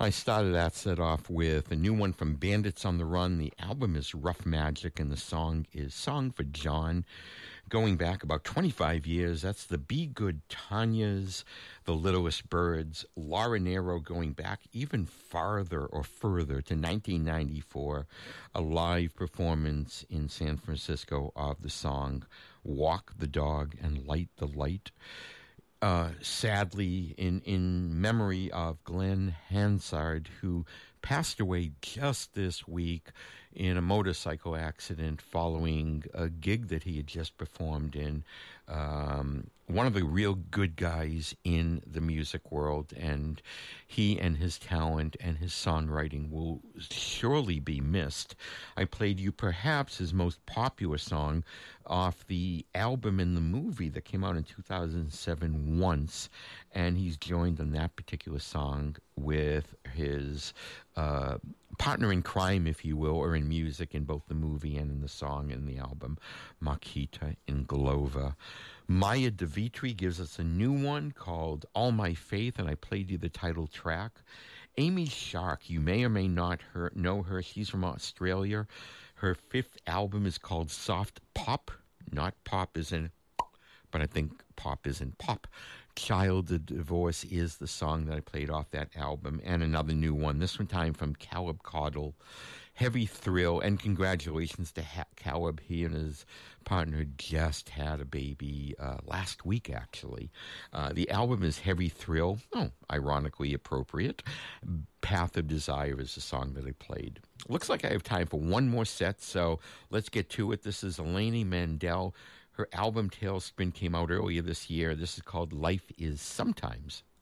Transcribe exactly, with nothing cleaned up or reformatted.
I started that set off with a new one from Bandits on the Run. The album is Rough Magic, and the song is Song for John. Going back about twenty-five years, that's the Be Good Tanya's, The Littlest Birds. Laura Nero going back even farther or further to nineteen ninety-four, a live performance in San Francisco of the song Walk the Dog and Light the Light. Uh, sadly, in, in memory of Glenn Hansard, who passed away just this week in a motorcycle accident following a gig that he had just performed in. Um, one of the real good guys in the music world, and he and his talent and his songwriting will surely be missed. I played you perhaps his most popular song off the album in the movie that came out in two thousand seven, Once, and he's joined on that particular song with his uh, partner in crime, if you will, or in music, in both the movie and in the song and the album, Makita Inglova. Maya Devitri gives us a new one called All My Faith, and I played you the title track. Amy Shark, you may or may not her, know her. She's from Australia. Her fifth album is called Soft Pop, not pop as in, but I think pop is in pop. Child of Divorce is the song that I played off that album, and another new one, this one time from Caleb Caudle, Heavy Thrill, and congratulations to ha- Caleb. He and his partner just had a baby uh, last week, actually. Uh, the album is Heavy Thrill, oh, ironically appropriate. Path of Desire is the song that I played. Looks like I have time for one more set, so let's get to it. This is Eleni Mandel. Her album Tailspin came out earlier this year. This is called Life is Sometimes.